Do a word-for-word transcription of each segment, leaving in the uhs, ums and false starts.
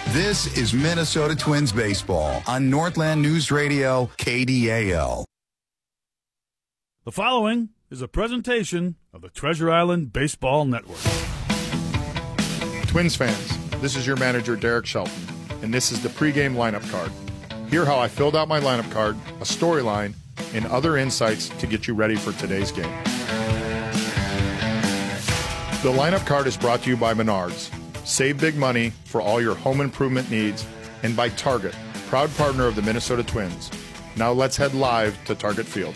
This is Minnesota Twins baseball on Northland News Radio, K D A L. The following is a presentation of the Treasure Island Baseball Network. Twins fans, this is your manager, Derek Shelton, and this is the pregame lineup card. Hear how I filled out my lineup card, a storyline, and other insights to get you ready for today's game. The lineup card is brought to you by Menards. Save big money for all your home improvement needs, and by Target, proud partner of the Minnesota Twins. Now let's head live to Target Field.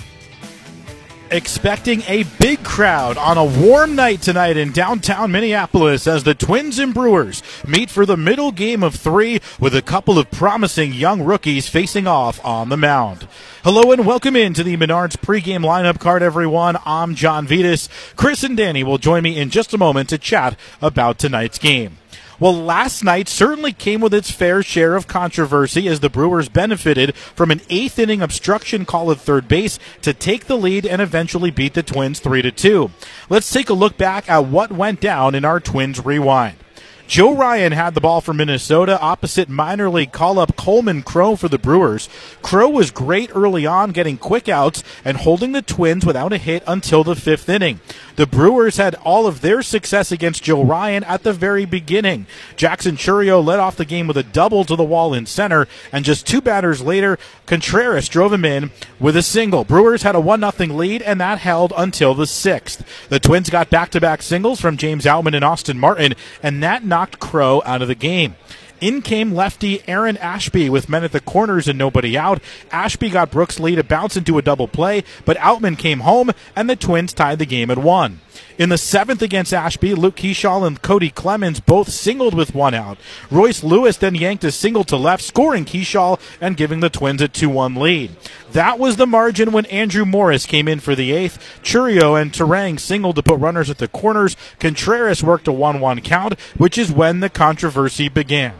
Expecting a big crowd on a warm night tonight in downtown Minneapolis as the Twins and Brewers meet for the middle game of three with a couple of promising young rookies facing off on the mound. Hello and welcome into the Menards pregame lineup card, everyone. I'm John Vitas. Chris and Danny will join me in just a moment to chat about tonight's game. Well, last night certainly came with its fair share of controversy as the Brewers benefited from an eighth inning obstruction call at third base to take the lead and eventually beat the Twins three to two. Let's take a look back at what went down in our Twins Rewind. Joe Ryan had the ball for Minnesota opposite minor league call-up Coleman Crow for the Brewers. Crow was great early on, getting quick outs and holding the Twins without a hit until the fifth inning. The Brewers had all of their success against Joe Ryan at the very beginning. Jackson Chourio led off the game with a double to the wall in center, and just two batters later, Contreras drove him in with a single. Brewers had a one nothing lead, and that held until the sixth. The Twins got back-to-back singles from James Outman and Austin Martin, and that knocked Crow out of the game. In came lefty Aaron Ashby with men at the corners and nobody out. Ashby got Brooks' lead to bounce into a double play, but Outman came home, and the Twins tied the game at one. In the seventh against Ashby, Luke Keeschall and Cody Clemens both singled with one out. Royce Lewis then yanked a single to left, scoring Keeschall and giving the Twins a two one lead. That was the margin when Andrew Morris came in for the eighth. Chourio and Terang singled to put runners at the corners. Contreras worked a one one count, which is when the controversy began.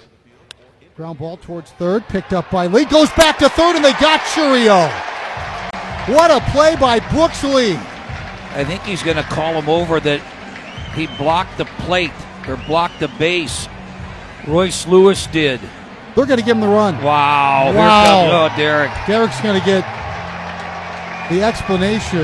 Ground ball towards third, picked up by Lee, goes back to third, and they got Chourio. What a play by Brooks Lee. I think he's going to call him over that he blocked the plate or blocked the base. Royce Lewis did. They're going to give him the run. Wow. Wow. Here comes, oh, Derek. Derek's going to get the explanation.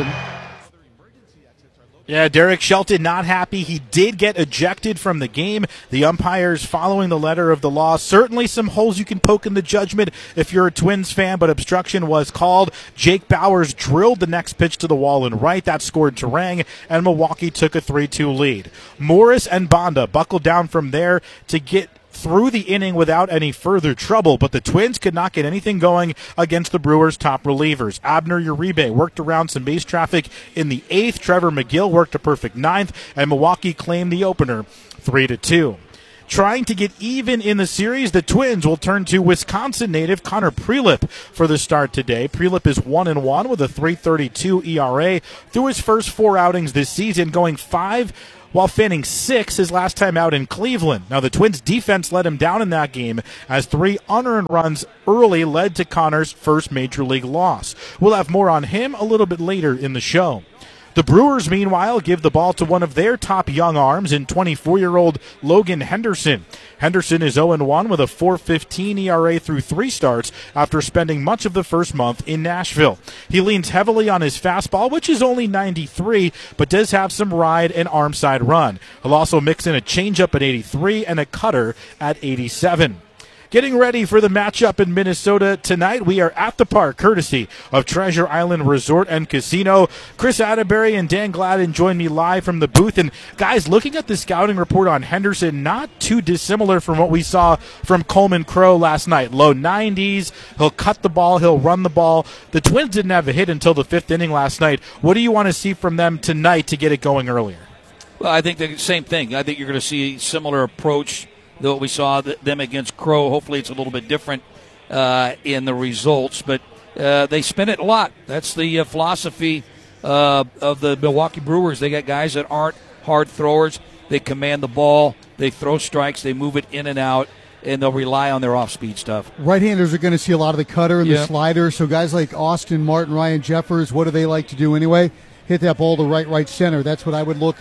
Yeah, Derek Shelton not happy. He did get ejected from the game. The umpires following the letter of the law. Certainly some holes you can poke in the judgment if you're a Twins fan, but obstruction was called. Jake Bauers drilled the next pitch to the wall and right. That scored Terang, and Milwaukee took a three two lead. Morris and Banda buckled down from there to get through the inning without any further trouble, but the Twins could not get anything going against the Brewers' top relievers. Abner Uribe worked around some base traffic in the eighth. Trevor McGill worked a perfect ninth, and Milwaukee claimed the opener three to two. Trying to get even in the series, the Twins will turn to Wisconsin native Connor Prielipp for the start today. Prielipp is one and one with a three thirty-two E R A through his first four outings this season, going five while fanning six his last time out in Cleveland. Now, the Twins' defense let him down in that game as three unearned runs early led to Connor's first major league loss. We'll have more on him a little bit later in the show. The Brewers, meanwhile, give the ball to one of their top young arms in twenty-four-year-old Logan Henderson. Henderson is oh and one with a four fifteen E R A through three starts after spending much of the first month in Nashville. He leans heavily on his fastball, which is only ninety-three, but does have some ride and arm side run. He'll also mix in a changeup at eighty-three and a cutter at eighty-seven. Getting ready for the matchup in Minnesota tonight, we are at the park, courtesy of Treasure Island Resort and Casino. Chris Atterbury and Dan Gladden join me live from the booth. And guys, looking at the scouting report on Henderson, not too dissimilar from what we saw from Coleman Crow last night. Low nineties, he'll cut the ball, he'll run the ball. The Twins didn't have a hit until the fifth inning last night. What do you want to see from them tonight to get it going earlier? Well, I think the same thing. I think you're going to see a similar approach to what we saw them against Crow. Hopefully it's a little bit different uh, in the results, but uh, they spin it a lot. That's the uh, philosophy uh, of the Milwaukee Brewers. They got guys that aren't hard throwers. They command the ball. They throw strikes. They move it in and out, and they'll rely on their off-speed stuff. Right-handers are going to see a lot of the cutter and yeah. the slider, so guys like Austin Martin, Ryan Jeffers, what do they like to do anyway? Hit that ball to right, right center. That's what I would look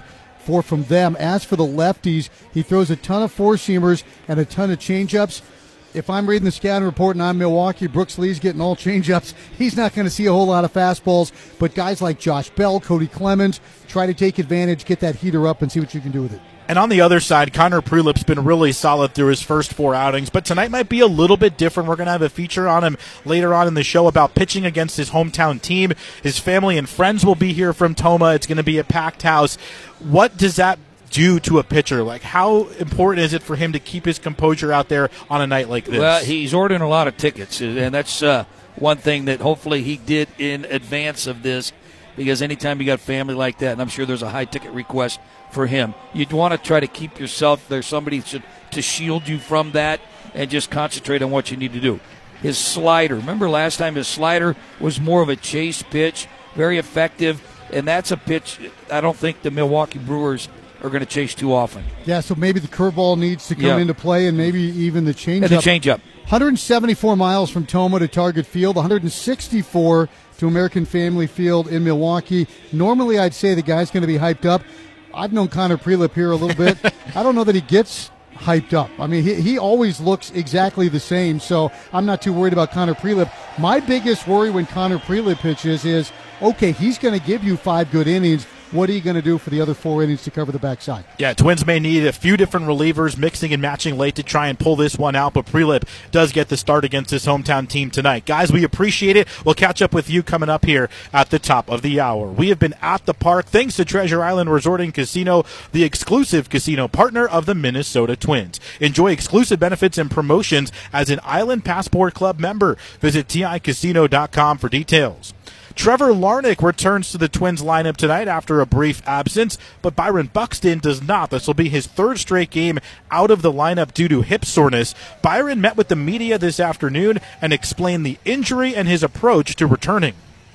for from them. As for the lefties, he throws a ton of four-seamers and a ton of changeups. If I'm reading the scouting report and I'm Milwaukee, Brooks Lee's getting all changeups. He's not going to see a whole lot of fastballs, but guys like Josh Bell, Cody Clemens, try to take advantage, get that heater up, and see what you can do with it. And on the other side, Connor Prelip's been really solid through his first four outings, but tonight might be a little bit different. We're going to have a feature on him later on in the show about pitching against his hometown team. His family and friends will be here from Toma. It's going to be a packed house. What does that do to a pitcher? Like, how important is it for him to keep his composure out there on a night like this? Well, he's ordering a lot of tickets, and that's uh, one thing that hopefully he did in advance of this, because anytime you got family like that, and I'm sure there's a high ticket request for him, you'd want to try to keep yourself there's somebody to, to shield you from that and just concentrate on what you need to do. His slider, remember last time his slider was more of a chase pitch, very effective, and that's a pitch I don't think the Milwaukee Brewers are going to chase too often. Yeah, so maybe the curveball needs to come yeah. into play, and maybe even the changeup. And the changeup. one hundred seventy-four miles from Toma to Target Field, one hundred sixty-four to American Family Field in Milwaukee. Normally, I'd say the guy's going to be hyped up. I've known Connor Prelip here a little bit. I don't know that he gets hyped up. I mean, he, he always looks exactly the same, so I'm not too worried about Connor Prelip. My biggest worry when Connor Prelip pitches is, okay, he's going to give you five good innings. What are you going to do for the other four innings to cover the backside? Yeah, Twins may need a few different relievers mixing and matching late to try and pull this one out, but Prelip does get the start against his hometown team tonight. Guys, we appreciate it. We'll catch up with you coming up here at the top of the hour. We have been at the park thanks to Treasure Island Resort and Casino, the exclusive casino partner of the Minnesota Twins. Enjoy exclusive benefits and promotions as an Island Passport Club member. Visit T I casino dot com for details. Trevor Larnach returns to the Twins lineup tonight after a brief absence, but Byron Buxton does not. This will be his third straight game out of the lineup due to hip soreness. Byron met with the media this afternoon and explained the injury and his approach to returning.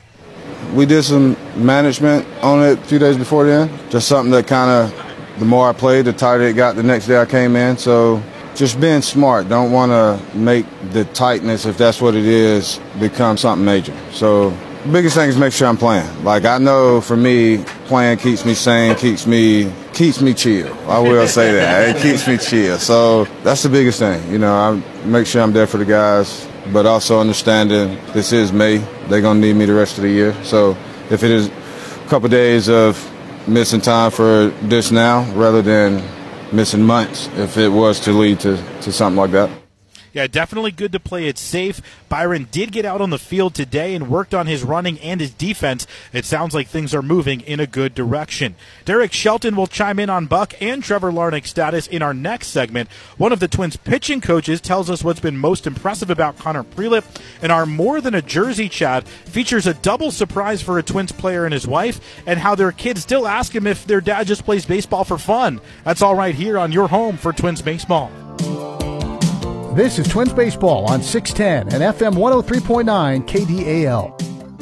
We did some management on it a few days before then. Just something that kind of, the more I played, the tighter it got the next day I came in. So just being smart. Don't want to make the tightness, if that's what it is, become something major. So biggest thing is make sure I'm playing. Like, I know for me, playing keeps me sane, keeps me keeps me chill. I will say that. It keeps me chill. So that's the biggest thing. You know, I make sure I'm there for the guys, but also understanding this is May. They're going to need me the rest of the year. So if it is a couple of days of missing time for this now rather than missing months, if it was to lead to, to something like that. Yeah, definitely good to play it safe. Byron did get out on the field today and worked on his running and his defense. It sounds like things are moving in a good direction. Derek Shelton will chime in on Buck and Trevor Larnach's status in our next segment. One of the Twins' pitching coaches tells us what's been most impressive about Connor Prelip, and our More Than a Jersey chat features a double surprise for a Twins player and his wife, and how their kids still ask him if their dad just plays baseball for fun. That's all right here on your home for Twins baseball. This is Twins Baseball on six ten and F M one oh three point nine K D A L.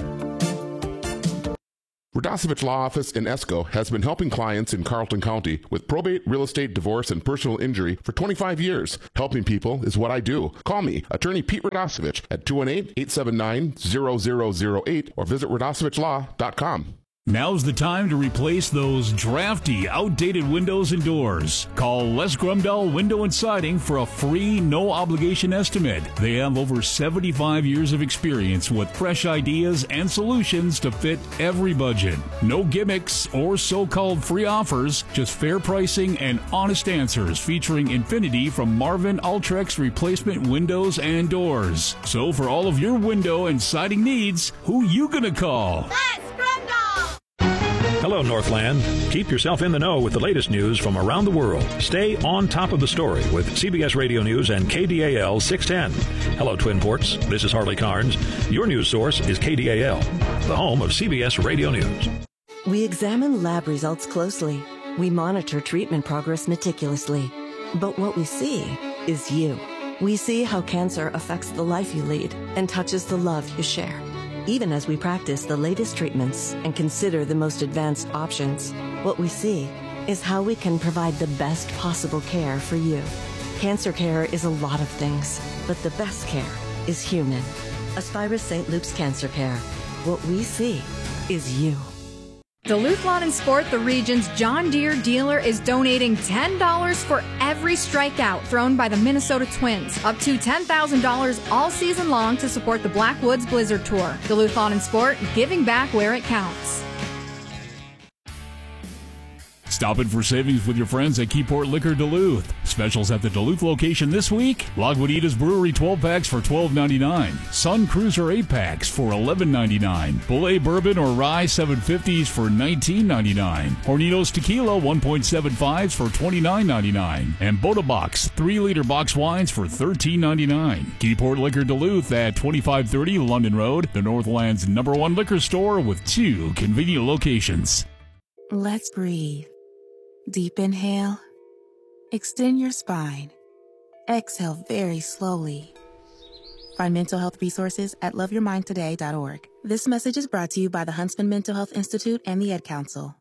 Radosevich Law Office in Esco has been helping clients in Carlton County with probate, real estate, divorce, and personal injury for twenty-five years. Helping people is what I do. Call me, Attorney Pete Radosevich, at two one eight, eight seven nine, zero zero zero eight or visit radosevich law dot com. Now's the time to replace those drafty, outdated windows and doors. Call Les Grumdahl Window and Siding for a free, no-obligation estimate. They have over seventy-five years of experience with fresh ideas and solutions to fit every budget. No gimmicks or so-called free offers, just fair pricing and honest answers featuring Infinity from Marvin Ultrex replacement windows and doors. So for all of your window and siding needs, who you gonna call? Les Grumdahl! Hello, Northland. Keep yourself in the know with the latest news from around the world. Stay on top of the story with C B S Radio News and K D A L six ten. Hello, Twin Ports. This is Harley Carnes. Your news source is K D A L, the home of C B S Radio News. We examine lab results closely. We monitor treatment progress meticulously. But what we see is you. We see how cancer affects the life you lead and touches the love you share. Even as we practice the latest treatments and consider the most advanced options, what we see is how we can provide the best possible care for you. Cancer care is a lot of things, but the best care is human. Aspirus Saint Luke's Cancer Care. What we see is you. Duluth Lawn and Sport, the region's John Deere dealer, is donating ten dollars for every strikeout thrown by the Minnesota Twins, up to ten thousand dollars all season long to support the Blackwoods Blizzard Tour. Duluth Lawn and Sport, giving back where it counts. Stop in for savings with your friends at Keyport Liquor Duluth. Specials at the Duluth location this week. Lagunitas Brewery twelve packs for twelve ninety-nine. Sun Cruiser eight packs for eleven ninety-nine. Bull Bourbon or Rye seven fifties for nineteen ninety-nine. Hornitos Tequila one point seven fives for twenty-nine ninety-nine. And Boda Box three liter box wines for thirteen ninety-nine. Keyport Liquor Duluth at twenty-five thirty London Road, the Northland's number one liquor store with two convenient locations. Let's breathe. Deep inhale. Extend your spine. Exhale very slowly. Find mental health resources at love your mind today dot org. This message is brought to you by the Huntsman Mental Health Institute and the Ed Council.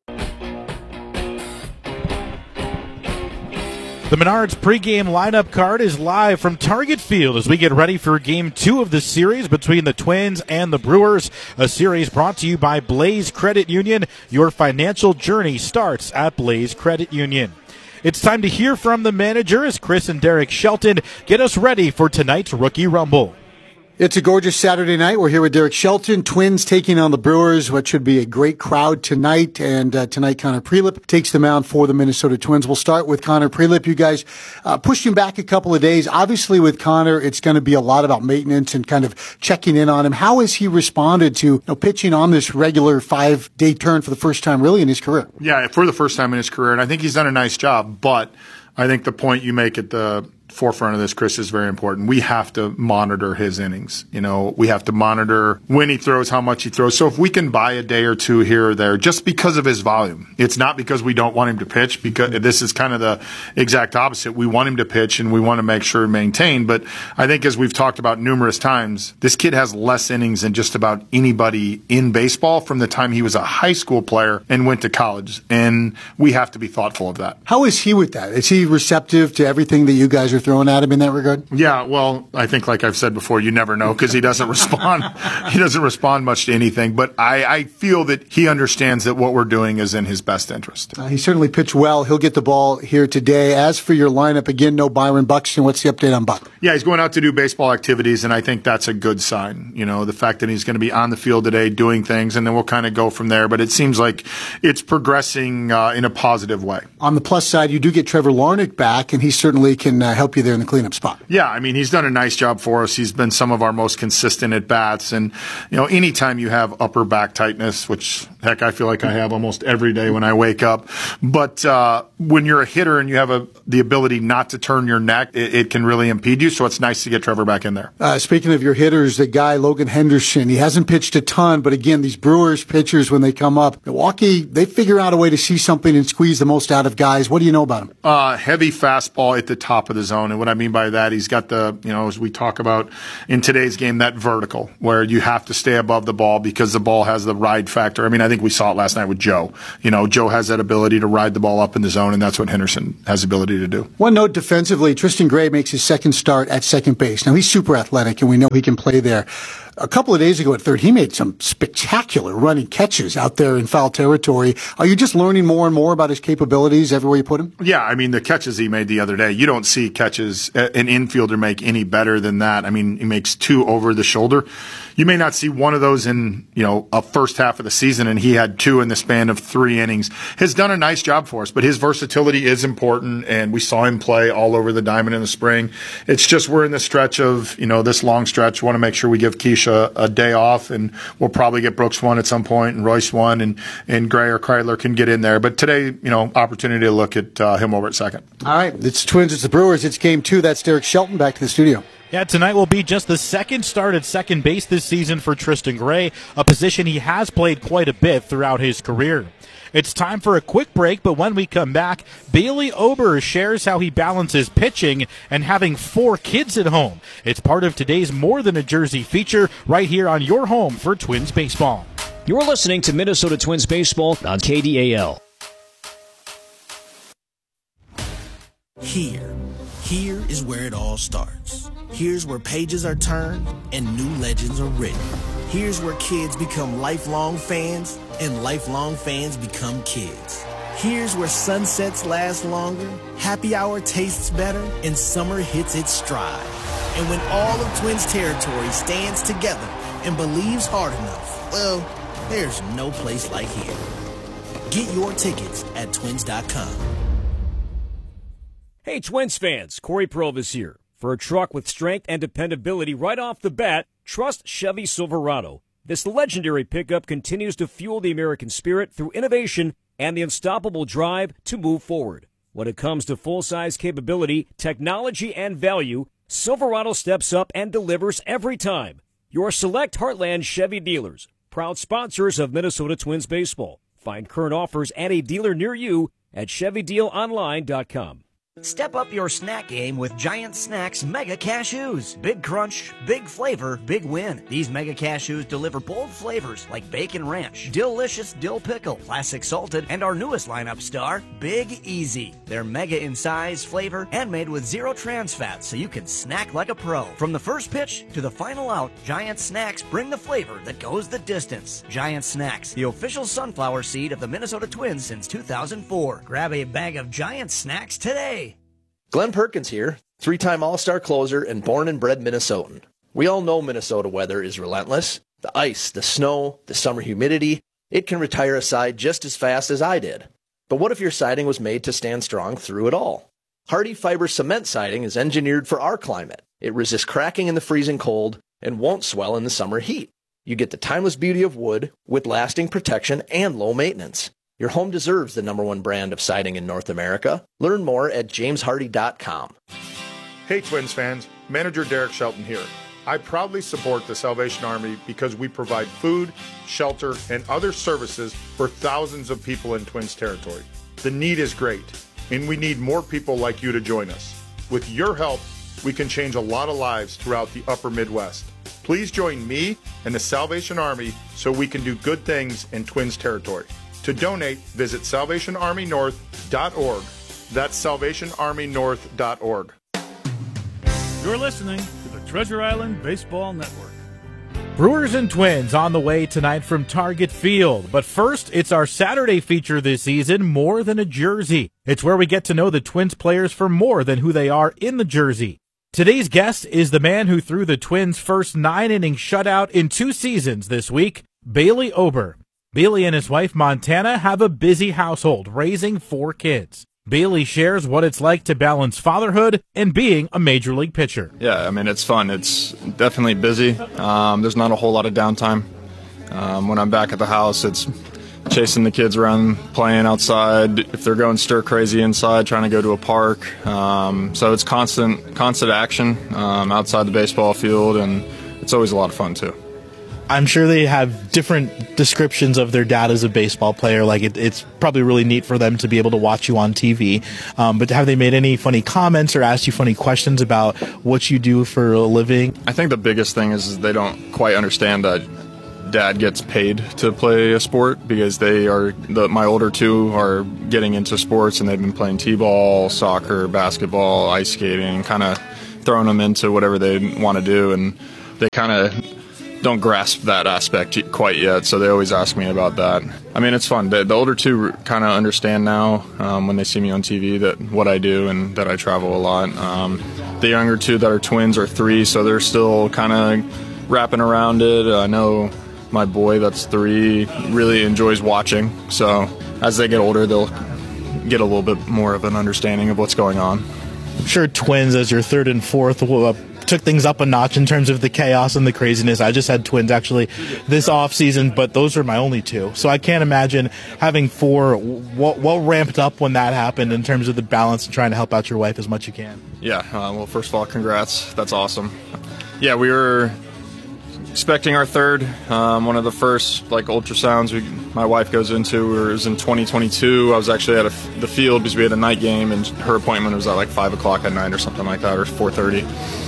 The Menards pregame lineup card is live from Target Field as we get ready for game two of the series between the Twins and the Brewers. A series brought to you by Blaze Credit Union. Your financial journey starts at Blaze Credit Union. It's time to hear from the manager as Chris and Derek Shelton get us ready for tonight's Rookie Rumble. It's a gorgeous Saturday night. We're here with Derek Shelton. Twins taking on the Brewers, what should be a great crowd tonight. And uh, tonight, Connor Prelip takes the mound for the Minnesota Twins. We'll start with Connor Prelip. You guys uh, pushed him back a couple of days. Obviously, with Connor, it's going to be a lot about maintenance and kind of checking in on him. How has he responded to you know, pitching on this regular five-day turn for the first time really in his career? Yeah, for the first time in his career. And I think he's done a nice job. But I think the point you make at the forefront of this, Chris, is very important. We have to monitor his innings. You know, we have to monitor when he throws, how much he throws. So if we can buy a day or two here or there, just because of his volume, it's not because we don't want him to pitch, because this is kind of the exact opposite. We want him to pitch and we want to make sure and maintain. But I think as we've talked about numerous times, this kid has less innings than just about anybody in baseball from the time he was a high school player and went to college. And we have to be thoughtful of that. How is he with that? Is he receptive to everything that you guys are throwing at him in that regard? Yeah, well, I think like I've said before, you never know because he doesn't respond. He doesn't respond much to anything. But I, I feel that he understands that what we're doing is in his best interest. Uh, he certainly pitched well. He'll get the ball here today. As for your lineup, again, no Byron Buxton. What's the update on Buck? Yeah, he's going out to do baseball activities, and I think that's a good sign. You know, the fact that he's going to be on the field today doing things, and then we'll kind of go from there. But it seems like it's progressing uh, in a positive way. On the plus side, you do get Trevor Larnach back, and he certainly can uh, help you there in the cleanup spot. Yeah, I mean, he's done a nice job for us. He's been some of our most consistent at bats. And, you know, anytime you have upper back tightness, which, heck, I feel like I have almost every day when I wake up. But uh, when you're a hitter and you have a, the ability not to turn your neck, it, it can really impede you. So it's nice to get Trevor back in there. Uh, speaking of your hitters, the guy, Logan Henderson, he hasn't pitched a ton. But again, these Brewers pitchers, when they come up, Milwaukee, they figure out a way to see something and squeeze the most out of guys. What do you know about him? Uh, heavy fastball at the top of the zone. And what I mean by that, he's got the, you know, as we talk about in today's game, that vertical where you have to stay above the ball because the ball has the ride factor. I mean, I think we saw it last night with Joe. You know, Joe has that ability to ride the ball up in the zone, and that's what Henderson has the ability to do. One note defensively, Tristan Gray makes his second start at second base. Now, he's super athletic, and we know he can play there. A couple of days ago at third, he made some spectacular running catches out there in foul territory. Are you just learning more and more about his capabilities everywhere you put him? Yeah, I mean, the catches he made the other day, you don't see catches an infielder make any better than that. I mean, he makes two over the shoulder. You may not see one of those in, you know, a first half of the season, and he had two in the span of three innings. Has done a nice job for us, but his versatility is important, and we saw him play all over the diamond in the spring. It's just we're in the stretch of, you know, this long stretch. We want to make sure we give Keisha a day off, and we'll probably get Brooks one at some point, and Royce one, and, and Gray or Kreidler can get in there. But today, you know, opportunity to look at uh, him over at second. All right, it's Twins, it's the Brewers, it's game two. That's Derek Shelton back to the studio. Yeah, tonight will be just the second start at second base this season for Tristan Gray, a position he has played quite a bit throughout his career. It's time for a quick break, but when we come back, Bailey Ober shares how he balances pitching and having four kids at home. It's part of today's More Than a Jersey feature right here on your home for Twins baseball. You're listening to Minnesota Twins baseball on K D A L. Here, here is where it all starts. Here's where pages are turned and new legends are written. Here's where kids become lifelong fans and lifelong fans become kids. Here's where sunsets last longer, happy hour tastes better, and summer hits its stride. And when all of Twins territory stands together and believes hard enough, well, there's no place like here. Get your tickets at twins dot com. Hey, Twins fans, Corey Provis here. For a truck with strength and dependability right off the bat, trust Chevy Silverado. This legendary pickup continues to fuel the American spirit through innovation and the unstoppable drive to move forward. When it comes to full-size capability, technology, and value, Silverado steps up and delivers every time. Your select Heartland Chevy dealers, proud sponsors of Minnesota Twins baseball. Find current offers at a dealer near you at chevy deal online dot com. Step up your snack game with Giant Snacks Mega Cashews. Big crunch, big flavor, big win. These Mega Cashews deliver bold flavors like bacon ranch, delicious dill pickle, classic salted, and our newest lineup star, Big Easy. They're mega in size, flavor, and made with zero trans fat so you can snack like a pro. From the first pitch to the final out, Giant Snacks bring the flavor that goes the distance. Giant Snacks, the official sunflower seed of the Minnesota Twins since two thousand four. Grab a bag of Giant Snacks today. Glenn Perkins here, three-time All-Star closer and born and bred Minnesotan. We all know Minnesota weather is relentless. The ice, the snow, the summer humidity, it can retire a side just as fast as I did. But what if your siding was made to stand strong through it all? Hardy Fiber Cement Siding is engineered for our climate. It resists cracking in the freezing cold and won't swell in the summer heat. You get the timeless beauty of wood with lasting protection and low maintenance. Your home deserves the number one brand of siding in North America. Learn more at james hardy dot com. Hey Twins fans, Manager Derek Shelton here. I proudly support the Salvation Army because we provide food, shelter, and other services for thousands of people in Twins territory. The need is great, and we need more people like you to join us. With your help, we can change a lot of lives throughout the upper Midwest. Please join me and the Salvation Army so we can do good things in Twins territory. To donate, visit salvation army north dot org. That's salvation army north dot org. You're listening to the Treasure Island Baseball Network. Brewers and Twins on the way tonight from Target Field. But first, it's our Saturday feature this season, More Than a Jersey. It's where we get to know the Twins players for more than who they are in the jersey. Today's guest is the man who threw the Twins' first nine-inning shutout in two seasons this week, Bailey Ober. Bailey and his wife, Montana, have a busy household, raising four kids. Bailey shares what it's like to balance fatherhood and being a major league pitcher. Yeah, I mean, it's fun. It's definitely busy. Um, there's not a whole lot of downtime. Um, when I'm back at the house, it's chasing the kids around, playing outside. If they're going stir crazy inside, trying to go to a park. Um, so it's constant, constant action um, outside the baseball field, and it's always a lot of fun, too. I'm sure they have different descriptions of their dad as a baseball player. Like it, it's probably really neat for them to be able to watch you on T V. Um, but have they made any funny comments or asked you funny questions about what you do for a living? I think the biggest thing is they don't quite understand that dad gets paid to play a sport, because they are the, my older two are getting into sports, and they've been playing t-ball, soccer, basketball, ice skating, kind of throwing them into whatever they want to do, and they kind of don't grasp that aspect quite yet, so they always ask me about that. I mean, it's fun. The, the older two kind of understand now um, when they see me on T V that what I do and that I travel a lot. Um, the younger two that are twins are three, so they're still kind of wrapping around it. I know my boy that's three really enjoys watching, so as they get older, they'll get a little bit more of an understanding of what's going on. I'm sure twins, as your third and fourth, will uh, took things up a notch in terms of the chaos and the craziness. I just had twins actually this off season, but those are my only two. So I can't imagine having four well, well ramped up when that happened in terms of the balance and trying to help out your wife as much as you can. Yeah, uh, well, first of all, congrats. That's awesome. Yeah, we were expecting our third. Um, one of the first like ultrasounds we, my wife goes into was in twenty twenty-two. I was actually at a, the field because we had a night game, and her appointment was at like five o'clock at night or something like that, or four thirty.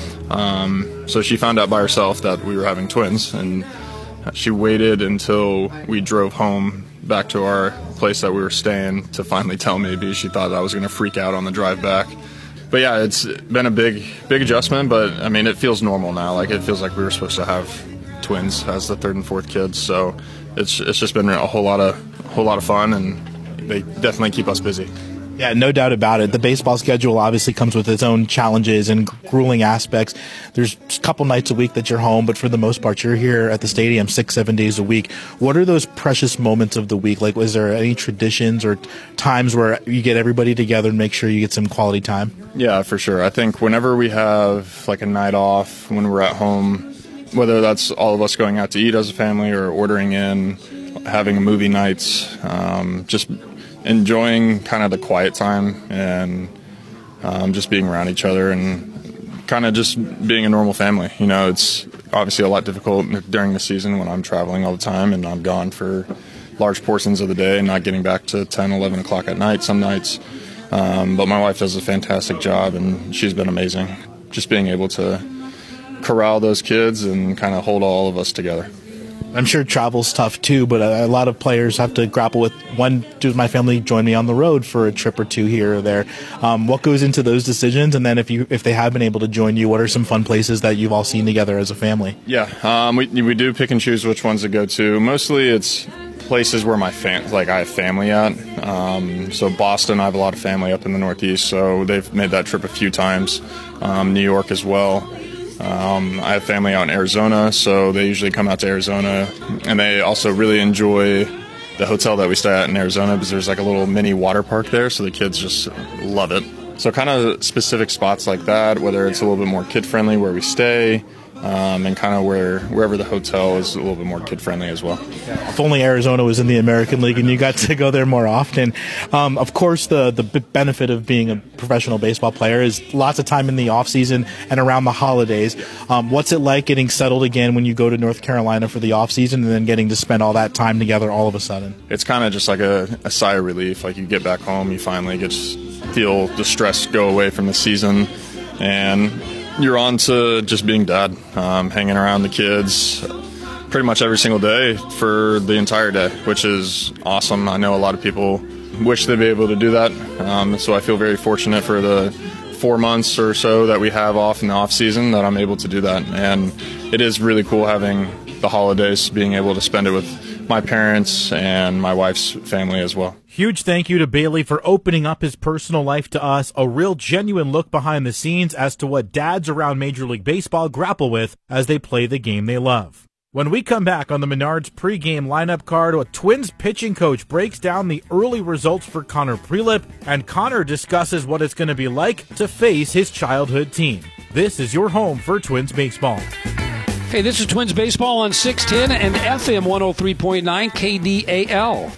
Um, so she found out by herself that we were having twins, and she waited until we drove home back to our place that we were staying to finally tell me, because she thought I was going to freak out on the drive back. But yeah, it's been a big, big adjustment, but I mean, it feels normal now. Like, it feels like we were supposed to have twins as the third and fourth kids. So it's it's just been a whole lot of a whole lot of fun, and they definitely keep us busy. Yeah, no doubt about it. The baseball schedule obviously comes with its own challenges and grueling aspects. There's a couple nights a week that you're home, but for the most part, you're here at the stadium six, seven days a week. What are those precious moments of the week? Like, was there any traditions or times where you get everybody together and make sure you get some quality time? Yeah, for sure. I think whenever we have like a night off, when we're at home, whether that's all of us going out to eat as a family or ordering in, having a movie nights, um, just enjoying kind of the quiet time and um, just being around each other and kind of just being a normal family. You know, it's obviously a lot difficult during the season when I'm traveling all the time and I'm gone for large portions of the day and not getting back to ten, eleven o'clock at night some nights. Um, but my wife does a fantastic job, and she's been amazing. Just being able to corral those kids and kind of hold all of us together. I'm sure travel's tough too, but a, a lot of players have to grapple with, when does my family join me on the road for a trip or two here or there? Um, what goes into those decisions? And then if you if they have been able to join you, what are some fun places that you've all seen together as a family? Yeah, um, we we do pick and choose which ones to go to. Mostly it's places where my fam- like I have family at. Um, so Boston, I have a lot of family up in the Northeast, so they've made that trip a few times. Um, New York as well. Um, I have family out in Arizona, so they usually come out to Arizona, and they also really enjoy the hotel that we stay at in Arizona because there's like a little mini water park there, so the kids just love it. So kind of specific spots like that, whether it's a little bit more kid-friendly where we stay, um, and kind of where wherever the hotel is a little bit more kid-friendly as well. If only Arizona was in the American League and you got to go there more often. Um, of course, the, the benefit of being a professional baseball player is lots of time in the off-season and around the holidays. Um, what's it like getting settled again when you go to North Carolina for the off-season and then getting to spend all that time together all of a sudden? It's kind of just like a, a sigh of relief. Like you get back home, you finally get to feel the stress go away from the season, and you're on to just being dad, um, hanging around the kids pretty much every single day for the entire day, which is awesome. I know a lot of people wish they'd be able to do that, um, so I feel very fortunate for the four months or so that we have off in the off season that I'm able to do that. And it is really cool having the holidays, being able to spend it with my parents and my wife's family as well. Huge thank you to Bailey for opening up his personal life to us, a real genuine look behind the scenes as to what dads around Major League Baseball grapple with as they play the game they love. When we come back on the Menards pregame lineup card, a Twins pitching coach breaks down the early results for Connor Prelip, and Connor discusses what it's going to be like to face his childhood team. This is your home for Twins baseball. Hey, this is Twins baseball on six ten and F M one oh three point nine K D A L.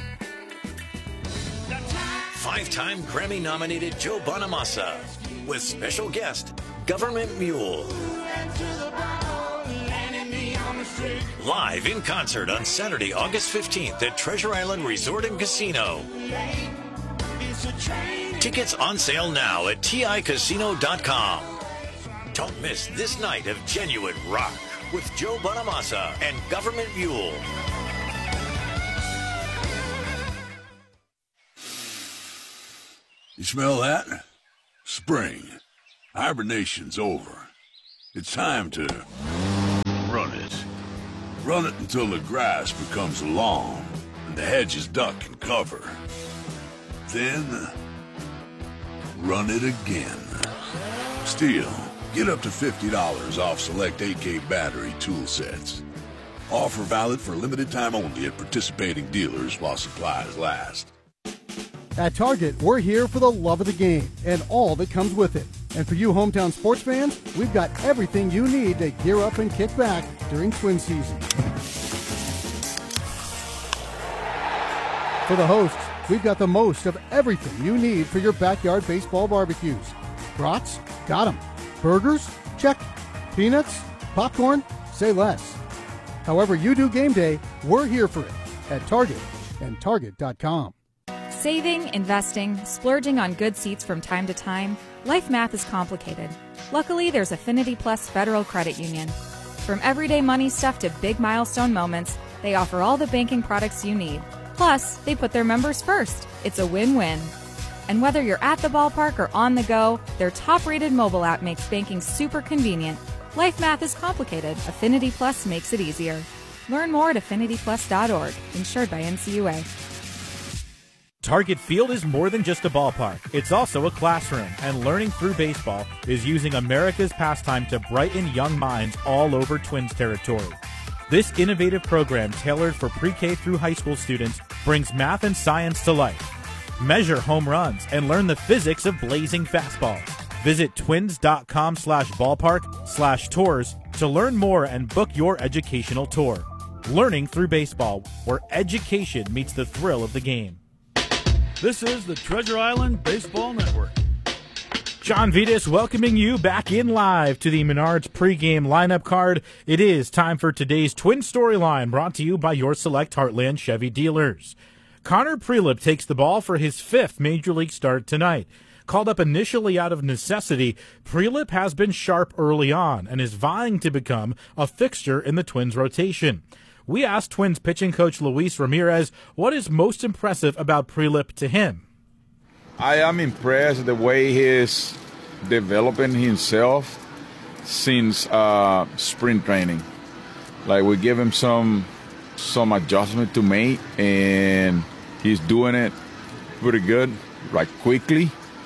Five-time Grammy-nominated Joe Bonamassa with special guest Government Mule. Live in concert on Saturday, August fifteenth at Treasure Island Resort and Casino. Tickets on sale now at T I casino dot com. Don't miss this night of genuine rock with Joe Bonamassa and Government Mule. You smell that? Spring. Hibernation's over. It's time to run it. Run it until the grass becomes long and the hedges duck and cover. Then, run it again. Still, get up to fifty dollars off select A K battery tool sets. Offer valid for limited time only at participating dealers while supplies last. At Target, we're here for the love of the game and all that comes with it. And for you hometown sports fans, we've got everything you need to gear up and kick back during Twin season. For the hosts, we've got the most of everything you need for your backyard baseball barbecues. Brats? Got 'em. Burgers? Check. Peanuts? Popcorn? Say less. However you do game day, we're here for it at Target and Target dot com. Saving, investing, splurging on good seats from time to time, life math is complicated. Luckily, there's Affinity Plus Federal Credit Union. From everyday money stuff to big milestone moments, they offer all the banking products you need. Plus, they put their members first. It's a win-win. And whether you're at the ballpark or on the go, their top-rated mobile app makes banking super convenient. Life math is complicated. Affinity Plus makes it easier. Learn more at affinity plus dot org. Insured by N C U A. Target Field is more than just a ballpark. It's also a classroom, and learning through baseball is using America's pastime to brighten young minds all over Twins territory. This innovative program, tailored for pre-K through high school students, brings math and science to life. Measure home runs and learn the physics of blazing fastballs. Visit twins.com slash ballpark slash tours to learn more and book your educational tour. Learning through baseball, where education meets the thrill of the game. This is the Treasure Island Baseball Network. John Vitas welcoming you back in live to the Menards pregame lineup card. It is time for today's Twin Storyline, brought to you by your select Heartland Chevy dealers. Connor Prielipp takes the ball for his fifth Major League start tonight. Called up initially out of necessity, Prielipp has been sharp early on and is vying to become a fixture in the Twins rotation. We asked Twins pitching coach Luis Ramirez what is most impressive about Prielipp to him. I am impressed the way he is developing himself since uh, spring training. Like, we give him some some adjustment to make, and he's doing it pretty good, like quickly.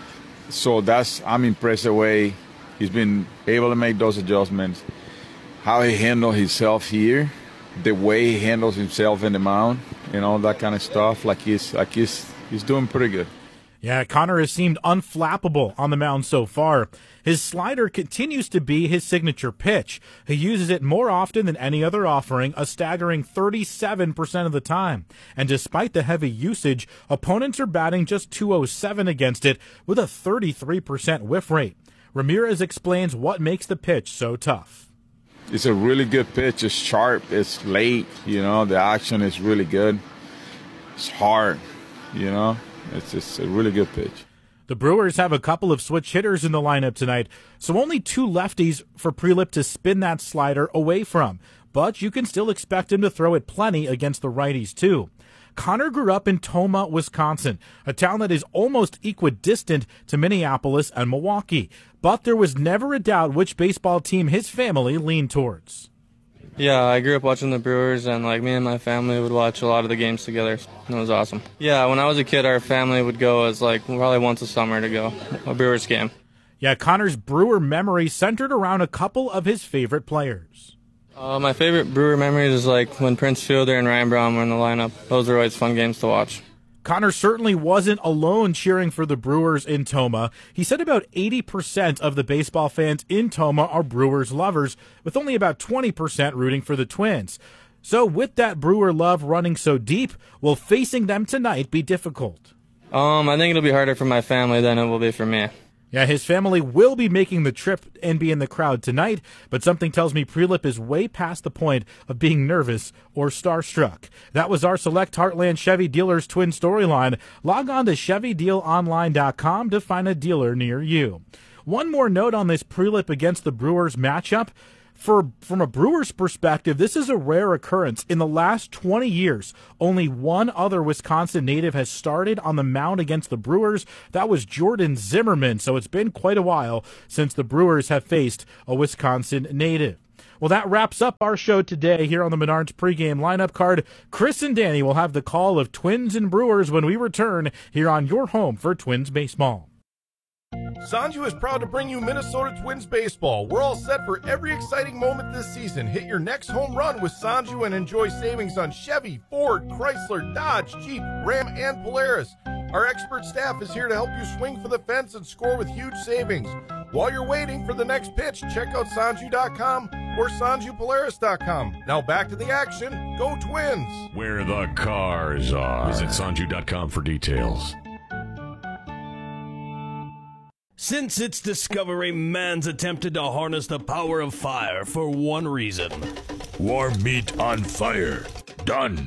So that's I'm impressed the way he's been able to make those adjustments, how he handles himself here, the way he handles himself in the mound, and all that kind of stuff. Like he's like he's he's doing pretty good. Yeah, Connor has seemed unflappable on the mound so far. His slider continues to be his signature pitch. He uses it more often than any other offering, a staggering thirty-seven percent of the time. And despite the heavy usage, opponents are batting just two oh seven against it with a thirty-three percent whiff rate. Ramirez explains what makes the pitch so tough. It's a really good pitch. It's sharp. It's late. You know, the action is really good. It's hard, you know. It's just a really good pitch. The Brewers have a couple of switch hitters in the lineup tonight, so only two lefties for Prielipp to spin that slider away from. But you can still expect him to throw it plenty against the righties, too. Connor grew up in Tomah, Wisconsin, a town that is almost equidistant to Minneapolis and Milwaukee. But there was never a doubt which baseball team his family leaned towards. Yeah, I grew up watching the Brewers, and like me and my family would watch a lot of the games together. It was awesome. Yeah, when I was a kid, our family would go as like probably once a summer to go a Brewers game. Yeah, Connor's Brewer memory centered around a couple of his favorite players. Uh, my favorite Brewer memories is like when Prince Fielder and Ryan Braun were in the lineup. Those were always fun games to watch. Connor certainly wasn't alone cheering for the Brewers in Tomah. He said about eighty percent of the baseball fans in Tomah are Brewers lovers, with only about twenty percent rooting for the Twins. So with that Brewer love running so deep, will facing them tonight be difficult? Um, I think it'll be harder for my family than it will be for me. Yeah, his family will be making the trip and be in the crowd tonight, but something tells me Prielipp is way past the point of being nervous or starstruck. That was our Select Heartland Chevy Dealers Twin Storyline. Log on to Chevy Deal Online dot com to find a dealer near you. One more note on this Prielipp against the Brewers matchup. For, from a Brewers perspective, this is a rare occurrence. In the last twenty years, only one other Wisconsin native has started on the mound against the Brewers. That was Jordan Zimmerman, so it's been quite a while since the Brewers have faced a Wisconsin native. Well, that wraps up our show today here on the Menards pregame lineup card. Chris and Danny will have the call of Twins and Brewers when we return here on your home for Twins baseball. Sanju is proud to bring you Minnesota Twins baseball. We're all set for every exciting moment this season. Hit your next home run with Sanju and enjoy savings on Chevy, Ford, Chrysler, Dodge, Jeep, Ram, and Polaris. Our expert staff is here to help you swing for the fence and score with huge savings. While you're waiting for the next pitch, check out Sanju dot com or Sanju Polaris dot com. Now back to the action. Go Twins! Where the cars are. Visit Sanju dot com for details. Since its discovery, man's attempted to harness the power of fire for one reason. Warm meat on fire. Done.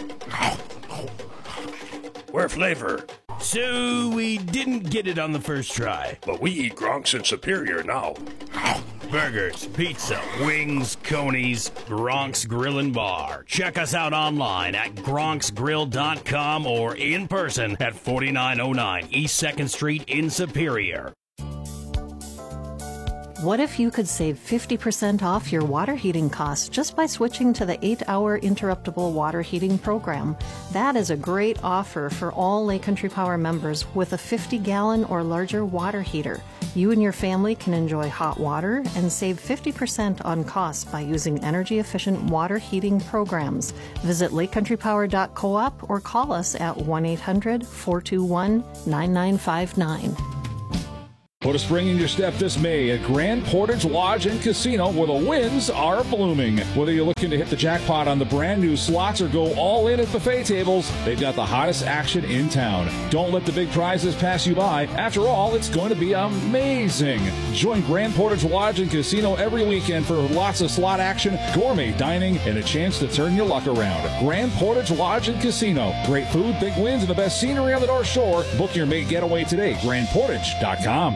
Where flavor? So we didn't get it on the first try. But we eat Gronks in Superior now. Burgers, pizza, wings, conies, Gronk's Grill and Bar. Check us out online at gronks grill dot com or in person at forty-nine oh nine East second Street in Superior. What if you could save fifty percent off your water heating costs just by switching to the eight-hour interruptible water heating program? That is a great offer for all Lake Country Power members with a fifty gallon or larger water heater. You and your family can enjoy hot water and save fifty percent on costs by using energy-efficient water heating programs. Visit lake country power dot coop or call us at one eight hundred, four two one, nine nine five nine. Put a spring in your step this May at Grand Portage Lodge and Casino, where the winds are blooming. Whether you're looking to hit the jackpot on the brand new slots or go all in at buffet tables, they've got the hottest action in town. Don't let the big prizes pass you by. After all, it's going to be amazing. Join Grand Portage Lodge and Casino every weekend for lots of slot action, gourmet dining, and a chance to turn your luck around. Grand Portage Lodge and Casino. Great food, big wins, and the best scenery on the North Shore. Book your May getaway today. grand portage dot com.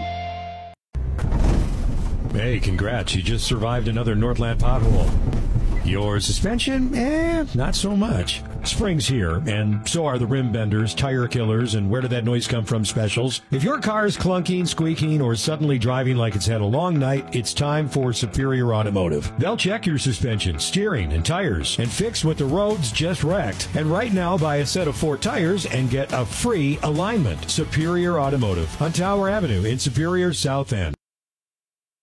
Hey, congrats. You just survived another Northland pothole. Your suspension? Eh, not so much. Spring's here, and so are the rim benders, tire killers, and where did that noise come from specials. If your car is clunking, squeaking, or suddenly driving like it's had a long night, it's time for Superior Automotive. They'll check your suspension, steering, and tires, and fix what the roads just wrecked. And right now, buy a set of four tires and get a free alignment. Superior Automotive on Tower Avenue in Superior, South End.